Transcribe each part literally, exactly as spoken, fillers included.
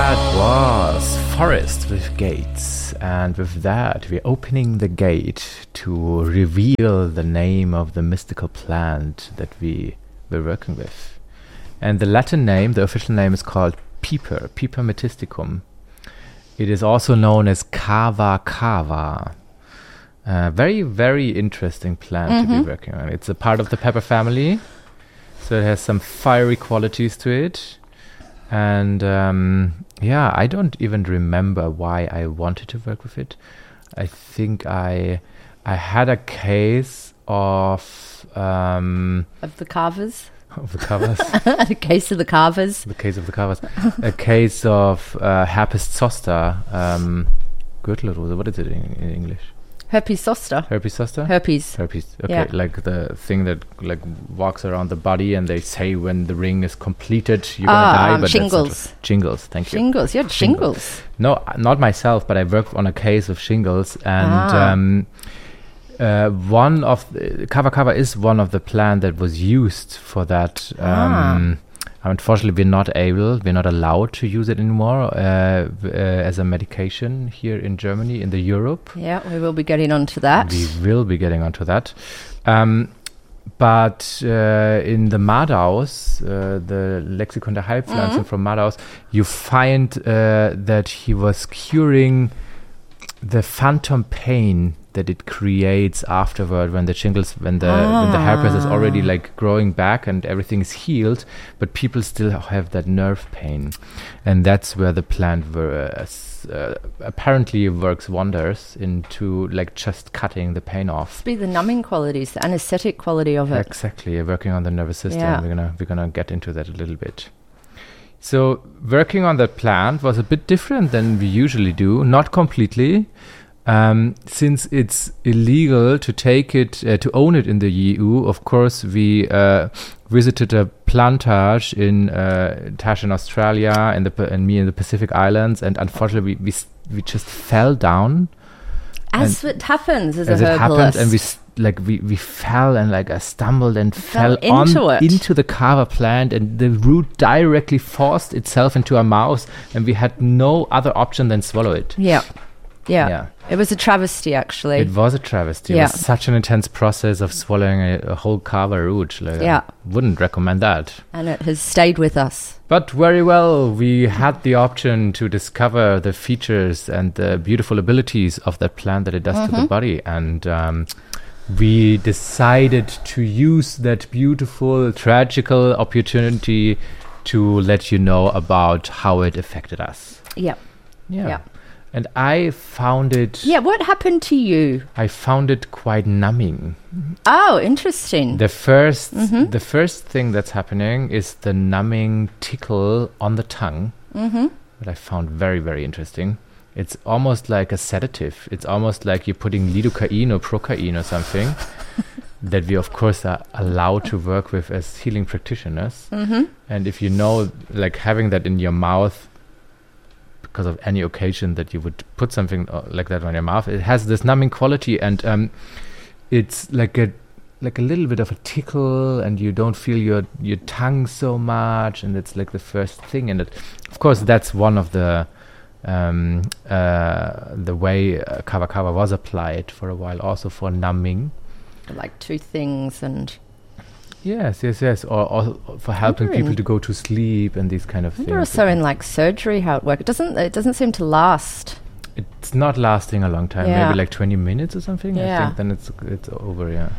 That was Forest with Gates, and with that we're opening the gate to reveal the name of the mystical plant that we were working with. And the Latin name, the official name, is called Piper, Piper metisticum. It is also known as Kava Kava. Uh, very, very interesting plant mm-hmm. to be working on. It's a part of the pepper family, so it has some fiery qualities to it. And um, yeah, I don't even remember why I wanted to work with it. I think I I had a case of um, of the carvers. Of the covers. A case of the carvers. The case of the covers. A case of uh, herpes zoster. Um, Gürtelrose. What is it in, in English? Herpes zoster. Herpes zoster? Herpes. Herpes. Okay, yeah. Like the thing that like walks around the body, and they say when the ring is completed, you're gonna ah, die. Um, but shingles. That's shingles. Thank you. Shingles. You had shingles. shingles. No, not myself, but I worked on a case of shingles, and ah. um, uh, one of the, Kava Kava is one of the plant that was used for that. Um, ah. Unfortunately, we're not able, we're not allowed to use it anymore uh, uh, as a medication here in Germany, in the Europe. Yeah, we will be getting onto that. We will be getting onto that. Um, but uh, in the Madaus, uh, the Lexikon der Heilpflanzen mm-hmm. from Madaus, you find uh, that he was curing the phantom pain that it creates afterward when the shingles, when the ah. when the herpes is already like growing back and everything is healed, but people still have that nerve pain, and that's where the plant were, uh, uh, apparently works wonders into like just cutting the pain off. Be the numbing qualities, the anesthetic quality of it. Exactly, working on the nervous system. Yeah. We're gonna we're gonna get into that a little bit. So working on that plant was a bit different than we usually do, not completely. Um, since it's illegal to take it, uh, to own it in the E U, of course, we uh, visited a plantage in uh, Tash in Australia and, the, and me in the Pacific Islands, and unfortunately, we we, we just fell down. As it happens as, as a it herbalist. happened, and we like we, we fell and like I stumbled and fell, fell into on it. into the kava plant, and the root directly forced itself into our mouth, and we had no other option than swallow it. Yeah. Yeah. yeah. It was a travesty, actually. It was a travesty. Yeah. It was such an intense process of swallowing a, a whole kava root. Like, yeah. I wouldn't recommend that. And it has stayed with us. But very well, we had the option to discover the features and the beautiful abilities of that plant that it does mm-hmm. to the body. And um, we decided to use that beautiful, tragical opportunity to let you know about how it affected us. Yeah. Yeah. yeah. And I found it... Yeah, what happened to you? I found it quite numbing. Oh, interesting. The first mm-hmm. the first thing that's happening is the numbing tickle on the tongue mm-hmm. that I found very, very interesting. It's almost like a sedative. It's almost like you're putting lidocaine or procaine or something that we, of course, are allowed to work with as healing practitioners. Mm-hmm. And if you know, like having that in your mouth, because of any occasion that you would put something like that on your mouth, it has this numbing quality, and um, it's like a like a little bit of a tickle, and you don't feel your your tongue so much, and it's like the first thing. And it, of course, that's one of the um, uh, the way uh, kava kava was applied for a while, also for numbing, like two things and. Yes, yes, yes. Or, or for helping people to go to sleep and these kind of things. Also in like surgery, how it works. It doesn't. It doesn't seem to last. It's not lasting a long time. Yeah. Maybe like twenty minutes or something. Yeah. I think then it's it's over. Yeah.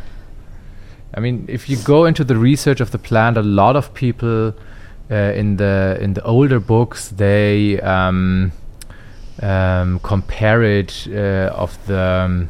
I mean, if you go into the research of the plant, a lot of people uh, in the in the older books they um, um, compare it uh, of the. Um,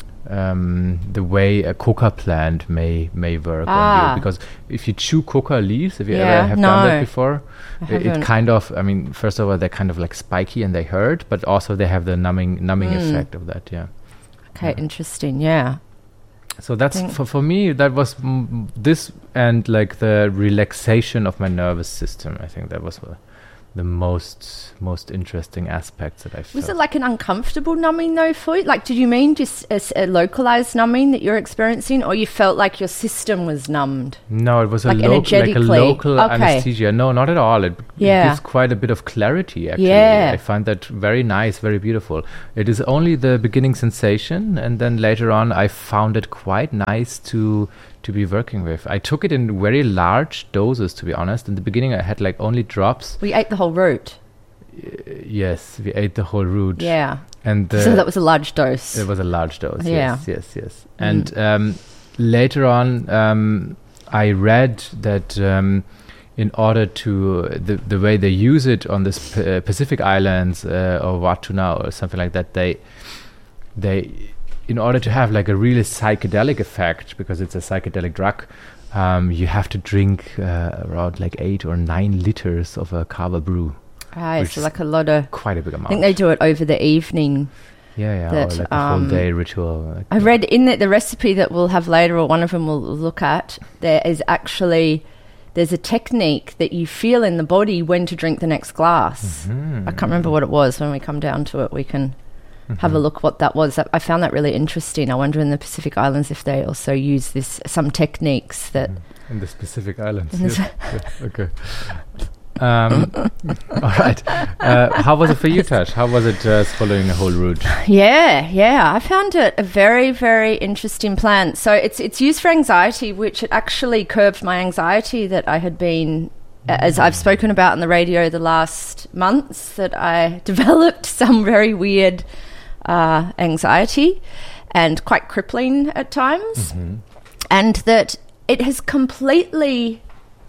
Um, the way a coca plant may may work ah. on you, because if you chew coca leaves, have you yeah, ever have no, done that before? It, it kind of, I mean, first of all, they're kind of like spiky and they hurt, but also they have the numbing numbing mm. effect of that. Yeah. Okay, yeah. Interesting. Yeah. So that's for for me. That was mm, this and like the relaxation of my nervous system. I think that was uh, the most most interesting aspects that I felt. Was it like an uncomfortable numbing though for you? Like, did you mean just a, a localized numbing that you're experiencing, or you felt like your system was numbed? No, it was like a local, like a local okay. anesthesia. No, not at all. It, yeah. it gives quite a bit of clarity. Actually, yeah. I find that very nice, very beautiful. It is only the beginning sensation, and then later on, I found it quite nice to. to be working with. I took it in very large doses, to be honest. In the beginning, I had like only drops. We ate the whole root. Y- yes, we ate the whole root. Yeah. And the so that was a large dose. It was a large dose. Yeah. Yes, yes, yes. Mm. And um, later on, um, I read that um, in order to the the way they use it on the sp- uh, Pacific Islands uh, or Watuna or something like that, they they. in order to have like a really psychedelic effect, because it's a psychedelic drug, um, you have to drink uh, around like eight or nine liters of a kava brew. Right, so like a lot of... Quite a big amount. I think they do it over the evening. Yeah, yeah, that, or like a um, whole day ritual. Like I read in the, the recipe that we'll have later, or one of them we'll look at, there is actually... There's a technique that you feel in the body when to drink the next glass. Mm-hmm. I can't remember what it was. When we come down to it, we can... have a look what that was. I found that really interesting. I wonder in the Pacific Islands if they also use this some techniques that in the Pacific Islands. Yes. Yeah, okay. Um, all right. Uh, how was it for you, Tash? How was it uh, swallowing a whole root? Yeah, yeah. I found it a very, very interesting plant. So it's it's used for anxiety, which it actually curbed my anxiety that I had been. As I've spoken about on the radio the last months, that I developed some very weird uh, anxiety and quite crippling at times, mm-hmm. and that it has completely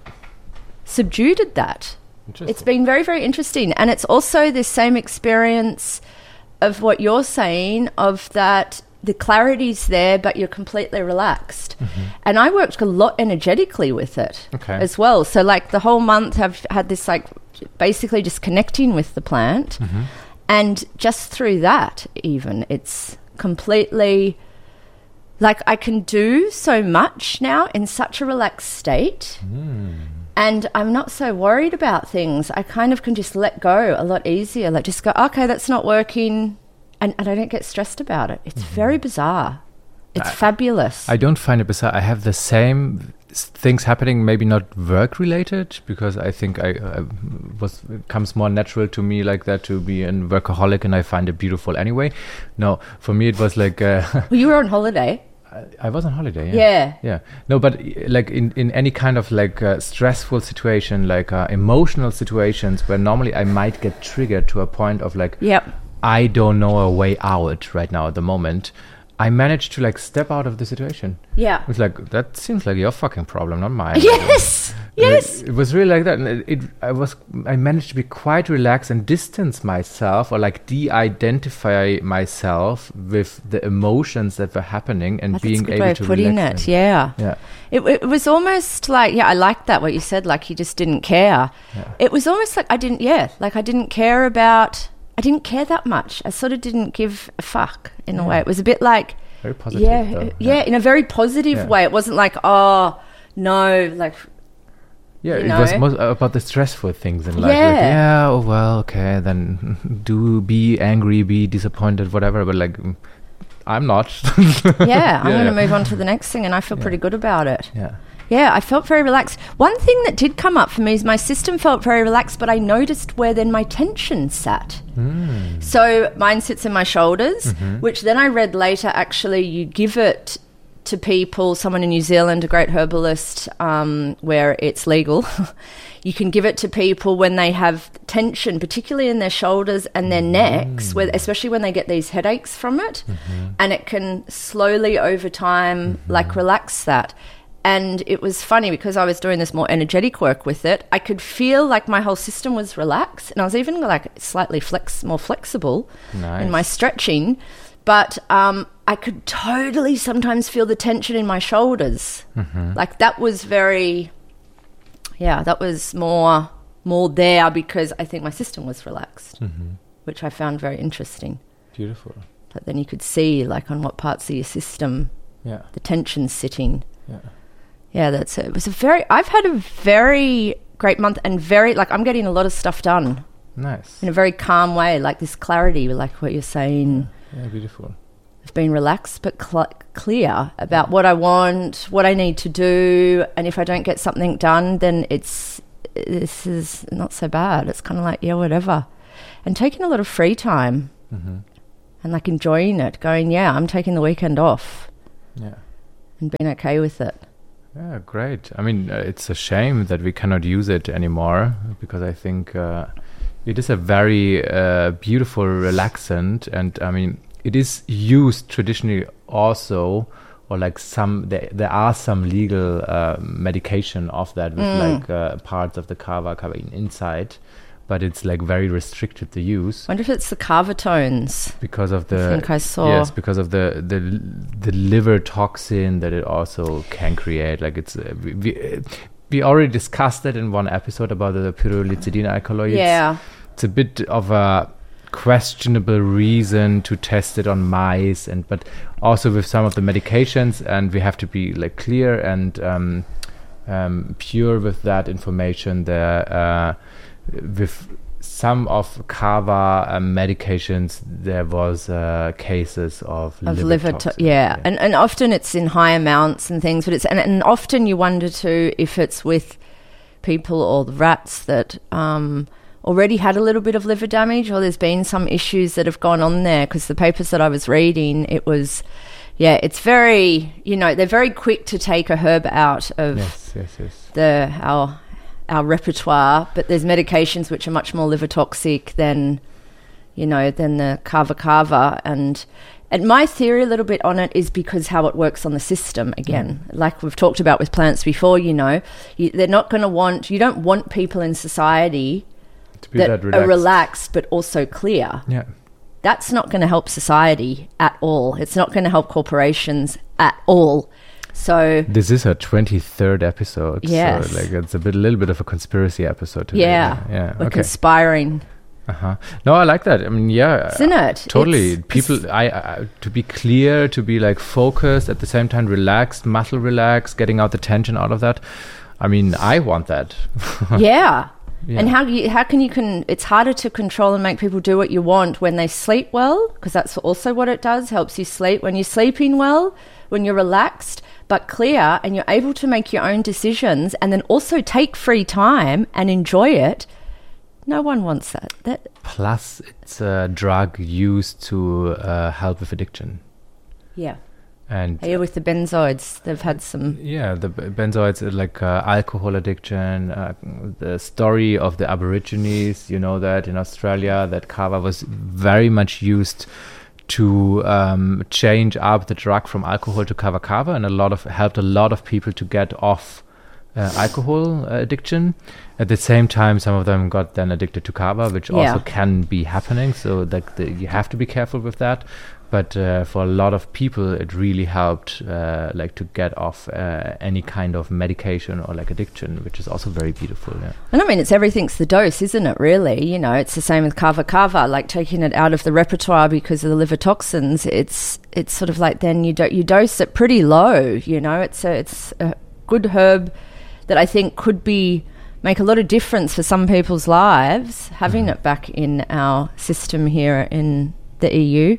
subdued that. It's been very, very interesting. And it's also this same experience of what you're saying, of that the clarity's there, but you're completely relaxed. Mm-hmm. And I worked a lot energetically with it okay. as well. So like the whole month I've had this like basically just connecting with the plant. Mm-hmm. And just through that even, it's completely like I can do so much now in such a relaxed state. Mm. And I'm not so worried about things. I kind of can just let go a lot easier. Like just go, okay, that's not working. And, and I don't get stressed about it. It's mm-hmm. very bizarre. It's I, fabulous. I don't find it bizarre. I have the same things happening, maybe not work related, because I think I, I was it comes more natural to me like that to be a workaholic, and I find it beautiful anyway. No, for me it was like. Uh, well, you were on holiday. I was on holiday, yeah. Yeah. Yeah. No, but like in, in any kind of like uh, stressful situation, like uh, emotional situations where normally I might get triggered to a point of like, yep. I don't know a way out right now at the moment. I managed to like step out of the situation. Yeah. It's like, that seems like your fucking problem, not mine. Yes. Yes. It, it was really like that. And it, it, I was, I managed to be quite relaxed and distance myself, or like de-identify myself with the emotions that were happening, and That's being a good able way to of putting relax it. them. Yeah. Yeah. It, it was almost like, yeah, I liked that, what you said, like you just didn't care. Yeah. It was almost like I didn't, yeah, like I didn't care about, I didn't care that much. I sort of didn't give a fuck in yeah. a way. It was a bit like, very positive. Yeah, though. yeah, yeah, in a very positive yeah. way. It wasn't like, oh, no, like, yeah, you it know? was most about the stressful things in life. Yeah. Like, yeah, oh, well, okay, then do be angry, be disappointed, whatever, but like, I'm not. yeah, I'm yeah, going to yeah. move on to the next thing, and I feel yeah. pretty good about it. Yeah. Yeah, I felt very relaxed. One thing that did come up for me is my system felt very relaxed, but I noticed where then my tension sat. Mm. So mine sits in my shoulders, mm-hmm. which then I read later, actually, you give it to people, someone in New Zealand, a great herbalist, um, where it's legal. You can give it to people when they have tension, particularly in their shoulders and their necks, mm. where, especially when they get these headaches from it, mm-hmm. and it can slowly over time mm-hmm. like relax that. And it was funny because I was doing this more energetic work with it. I could feel like my whole system was relaxed, and I was even like slightly flex, more flexible nice. in my stretching. But um, I could totally sometimes feel the tension in my shoulders. Mm-hmm. Like that was very, yeah, that was more more there because I think my system was relaxed, mm-hmm. which I found very interesting. Beautiful. But then you could see like on what parts of your system yeah. the tension's sitting. Yeah. Yeah, that's it. It was a very, I've had a very great month, and very, like, I'm getting a lot of stuff done. Nice. In a very calm way, like this clarity, like what you're saying. Yeah, beautiful. I've been relaxed but cl- clear about what I want, what I need to do, and if I don't get something done, then it's this is not so bad. It's kind of like, yeah, whatever. And taking a lot of free time Mm-hmm. and like enjoying it, going, yeah, I'm taking the weekend off. Yeah. And being okay with it. Yeah, great. I mean, uh, it's a shame that we cannot use it anymore, because I think uh, it is a very uh, beautiful relaxant, and I mean, it is used traditionally also, or like some, there, there are some legal uh, medication of that with Mm. like uh, parts of the kava kava inside, but it's like very restricted to use. I wonder if it's the carvatones. Because of the, I think I saw. yes, because of the the the liver toxin that it also can create. Like it's uh, we, we, uh, we already discussed it in one episode about the pyrrolizidine alkaloids. Yeah. It's a bit of a questionable reason to test it on mice, and but also with some of the medications, and we have to be like clear and um, um, pure with that information there. Uh, with some of kava um, medications, there was uh, cases of, Of liver, liver, toxin. to- yeah. And and often it's in high amounts and things, but it's and, and often you wonder too if it's with people or the rats that um, already had a little bit of liver damage, or there's been some issues that have gone on there. Because the papers that I was reading, it was, yeah, it's very, you know, they're very quick to take a herb out of Yes, yes, yes. the our our repertoire, but there's medications which are much more liver toxic than, you know, than the kava kava. And and my theory a little bit on it is because how it works on the system again. Mm. Like we've talked about with plants before, you know, you, they're not going to want, you don't want people in society To be that, that relaxed. are relaxed but also clear. Yeah. That's not going to help society at all. It's not going to help corporations at all. So This is a twenty-third episode. Yes. So like it's a bit, a little bit of a conspiracy episode today. yeah, Yeah. we're Okay. conspiring, Uh-huh. No, I like that. I mean, yeah. isn't it? Totally. It's- People, I, I, to be clear, to be like focused, at the same time relaxed, muscle relaxed, getting out the tension out of that. I mean, I want that. yeah. Yeah. And how you, how can you can it's harder to control and make people do what you want when they sleep well, because that's also what it does, helps you sleep. When you're sleeping well, when you're relaxed but clear and you're able to make your own decisions and then also take free time and enjoy it, no one wants that. That Plus, it's a drug used to uh, help with addiction. yeah. And Here with the benzoids, they've had some yeah, the b- benzoids, uh, like uh, alcohol addiction, uh, the story of the Aborigines, you know that in Australia, that kava was very much used to um, change up the drug from alcohol to kava kava, and a lot of helped a lot of people to get off uh, alcohol uh, addiction. At the same time, some of them got then addicted to kava, which Yeah. also can be happening. So like the, you have to be careful with that. But uh, for a lot of people, it really helped, uh, like to get off uh, any kind of medication or like addiction, which is also very beautiful. Yeah. And I mean, it's everything's the dose, isn't it, really? You know, it's the same with kava kava, like taking it out of the repertoire because of the liver toxins. It's it's sort of like then you, do, you dose it pretty low, you know. It's a, it's a good herb that I think could be make a lot of difference for some people's lives, having Mhm. it back in our system here in the E U.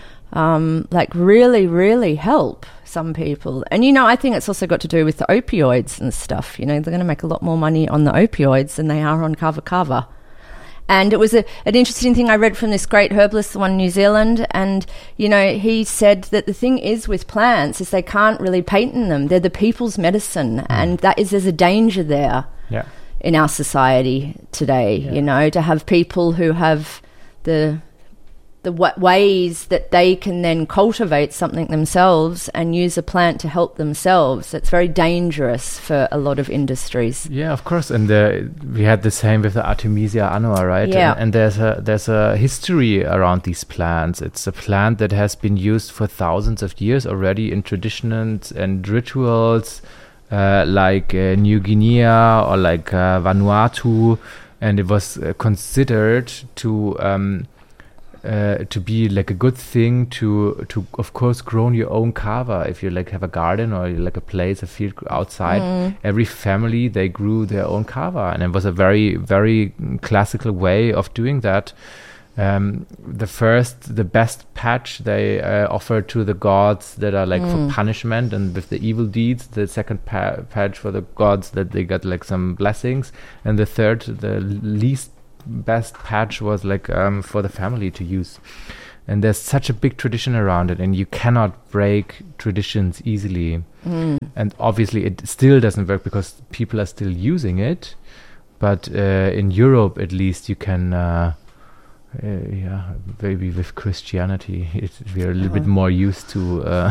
Um, like really, really help some people. And, you know, I think it's also got to do with the opioids and stuff. You know, they're going to make a lot more money on the opioids than they are on kava kava. And it was a, an interesting thing I read from this great herbalist, the one in New Zealand. And, you know, he said that the thing is with plants is they can't really patent them. They're the people's medicine. Mm. And that is, there's a danger there Yeah. in our society today, Yeah. you know, to have people who have the the w- ways that they can then cultivate something themselves and use a plant to help themselves. It's very dangerous for a lot of industries. Yeah, of course. And uh, we had the same with the Artemisia annua, right? Yeah. And, and there's a there's a history around these plants. It's a plant that has been used for thousands of years already in traditions and rituals, uh, like uh, New Guinea or like uh, Vanuatu, and it was uh, considered to um, uh, to be like a good thing to to of course grow your own kava. If you like have a garden or you like a place, a field outside, mm. every family they grew their own kava, and it was a very very classical way of doing that. Um, the first, the best patch they uh, offer to the gods that are like mm. for punishment and with the evil deeds. The second pa- patch for the gods that they got like some blessings, and the third, the least best patch was like um, for the family to use. And there's such a big tradition around it, and you cannot break traditions easily. Mm. And obviously, it still doesn't work because people are still using it. But uh, in Europe, at least, you can. Uh, Uh, yeah, maybe with Christianity, it, we're a little oh. bit more used to uh,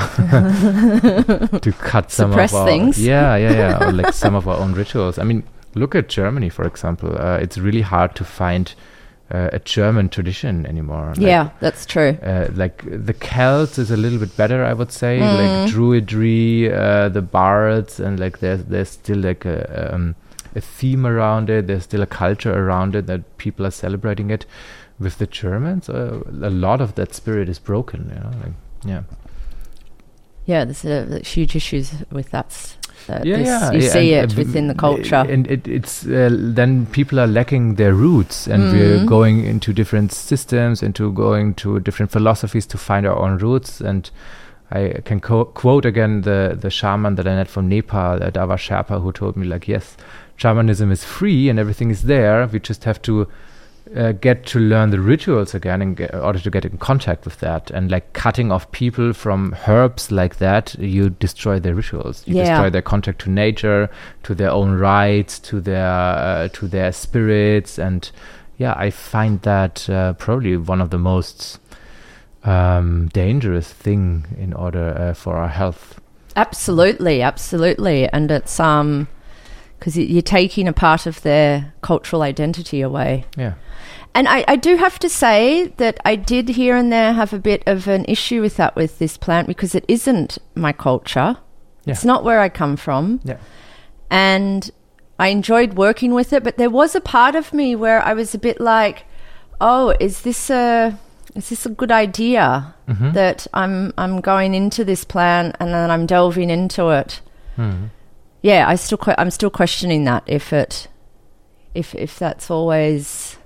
to cut some Suppress of our things. Yeah, yeah, yeah, or like some of our own rituals. I mean, look at Germany, for example. Uh, it's really hard to find uh, a German tradition anymore. Like, yeah, that's true. Uh, like the Celts is a little bit better, I would say. Mm. Like Druidry, uh, the bards, and like there's there's still like a um, a theme around it. There's still a culture around it that people are celebrating it. With the Germans, uh, a lot of that spirit is broken. You know, like, yeah, yeah. There's uh, huge issues with that. Uh, yeah, this, yeah, you yeah, see and, it uh, within the culture, and it, it's uh, then people are lacking their roots, and mm. we're going into different systems, into going to different philosophies to find our own roots. And I can co- quote again the the shaman that I met from Nepal, uh, Dava Sherpa, who told me like, yes, shamanism is free and everything is there. We just have to. Uh, get to learn the rituals again in, ge- in order to get in contact with that. And like cutting off people from herbs like that, you destroy their rituals. You yeah. destroy their contact to nature, to their own rights, to their uh, to their spirits. And yeah, I find that uh, probably one of the most um, dangerous thing in order uh, for our health. Absolutely, absolutely. And it's um because you're taking a part of their cultural identity away. Yeah. And I, I do have to say that I did here and there have a bit of an issue with that with this plant because it isn't my culture. Yeah. It's not where I come from. Yeah. And I enjoyed working with it, but there was a part of me where I was a bit like, oh, is this a is this a good idea mm-hmm. that I'm I'm going into this plant and then I'm delving into it? Mm-hmm. Yeah, I still que- I'm still questioning that if it if if that's always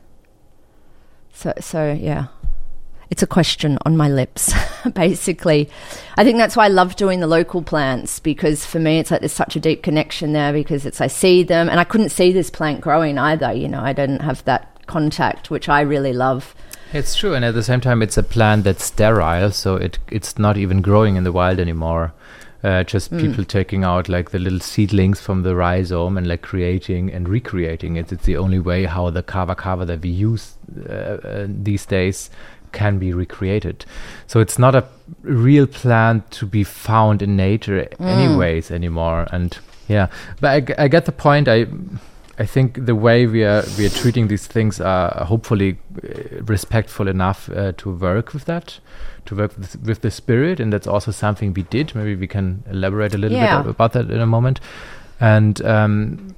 so so yeah. It's a question on my lips, basically. I think that's why I love doing the local plants because for me it's like there's such a deep connection there because it's I see them and I couldn't see this plant growing either, you know, I didn't have that contact, which I really love. It's true, and at the same time it's a plant that's sterile, so it it's not even growing in the wild anymore. Uh, just mm. people taking out like the little seedlings from the rhizome and like creating and recreating it. It's the only way how the kava kava that we use uh, uh, these days can be recreated. So it's not a real plant to be found in nature mm. anyways anymore. And yeah, but I, g- I get the point. I I think the way we are we are treating these things are hopefully uh, respectful enough uh, to work with that, to work with, with the spirit, and that's also something we did. Maybe we can elaborate a little yeah. bit about that in a moment. And um,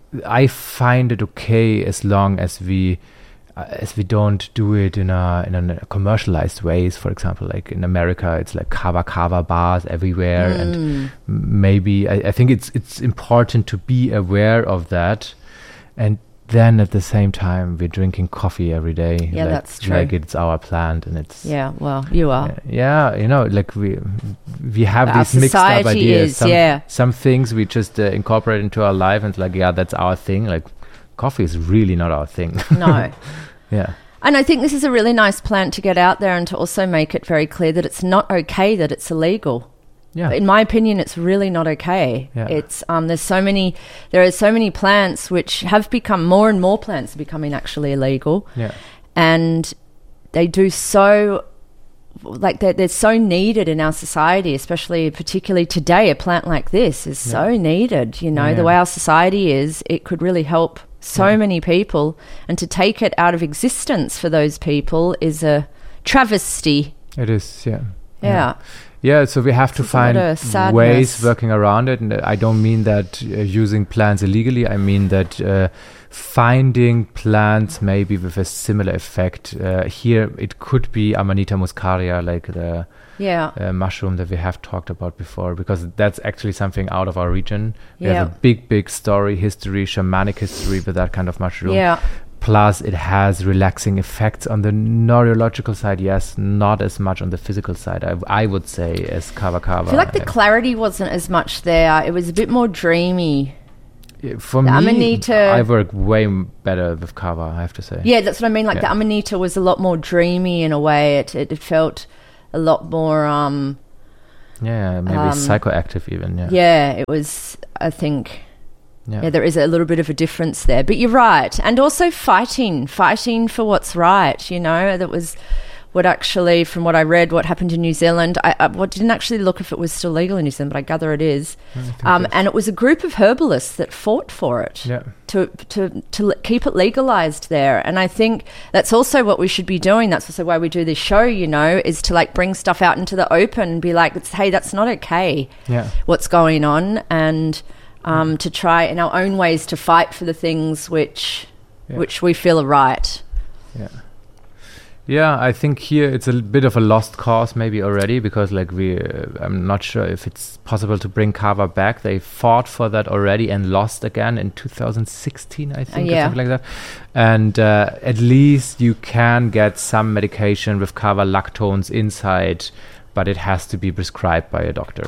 I find it okay as long as we uh, as we don't do it in a in a commercialized ways. For example, like in America, it's like kava kava bars everywhere, mm. and maybe I, I think it's it's important to be aware of that. And then at the same time, we're drinking coffee every day. Yeah, like, that's true. Like it's our plant, and it's yeah. Well, you are. Uh, yeah, you know, like we we have our these mixed up ideas. Is, some, yeah. some things we just uh, incorporate into our life, and it's like, yeah, that's our thing. Like coffee is really not our thing. No. Yeah. And I think this is a really nice plant to get out there and to also make it very clear that it's not okay that it's illegal. Yeah. In my opinion, it's really not okay. Yeah. It's um, there's so many, there are so many plants which have become more and more plants are becoming actually illegal. Yeah. And they do so, like they're, they're so needed in our society, especially particularly today. A plant like this is yeah. so needed. You know, yeah. the way our society is, it could really help so yeah. many people. And to take it out of existence for those people is a travesty. It is, yeah. Yeah. yeah. Yeah, so we have to it's find ways working around it. And I don't mean that uh, using plants illegally. I mean that uh, finding plants maybe with a similar effect. Uh, here it could be Amanita muscaria, like the Yeah. uh, mushroom that we have talked about before, because that's actually something out of our region. We Yeah. have a big, big story, history, shamanic history with that kind of mushroom. Yeah. Plus, it has relaxing effects on the neurological side. Yes, not as much on the physical side, I, I would say, as kava kava. I feel like the clarity wasn't as much there. It was a bit more dreamy. Yeah, For the me, Amanita- I work way m- better with kava, I have to say. Yeah, that's what I mean. Like Yeah. the Amanita was a lot more dreamy in a way. It it, it felt a lot more. Um, Yeah, maybe Um, psychoactive even. Yeah. yeah, it was. I think. Yeah. Yeah, there is a little bit of a difference there. But you're right. And also fighting, fighting for what's right, you know, that was what actually, from what I read, what happened in New Zealand. I, I well, didn't actually look if it was still legal in New Zealand, but I gather it is. I think Um, yes. and it was a group of herbalists that fought for it. Yeah. To, to to le- keep it legalized there. And I think that's also what we should be doing. That's also why we do this show, you know, is to like bring stuff out into the open and be like, hey, that's not okay, Yeah. what's going on, and um, to try in our own ways to fight for the things which Yeah. which we feel are right. Yeah. Yeah, I think here it's a l- bit of a lost cause maybe already, because like we, uh, I'm not sure if it's possible to bring kava back. They fought for that already and lost again in two thousand sixteen, I think, or yeah. something like that. And uh, at least you can get some medication with kava lactones inside, but it has to be prescribed by a doctor.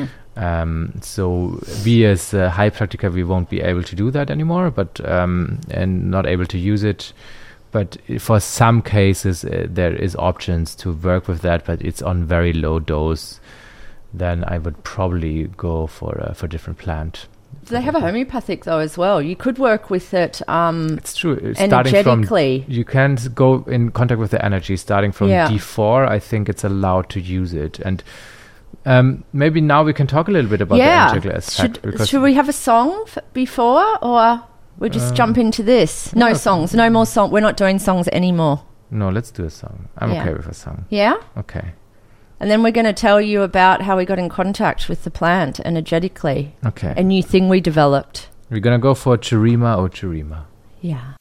Um, so we as uh, Heilpraktiker, we won't be able to do that anymore, but um, and not able to use it. But for some cases, uh, there is options to work with that, but it's on very low dose. Then I would probably go for a for a different plant. Do they have a homeopathic though as well? You could work with it um, It's true. uh, Starting from energetically. you can s- go in contact with the energy. Starting from Yeah. D four, I think it's allowed to use it. And um, maybe now we can talk a little bit about the yeah. energetical aspect. Should, because should we have a song f- before, or we just Uh, jump into this? No yeah. songs, no more song. We're not doing songs anymore. no, let's do a song. I'm Yeah. okay with a song. Yeah? Okay. And then we're going to tell you about how we got in contact with the plant energetically. Okay. A new thing we developed. We're gonna go for Chirima or Chirima. Yeah.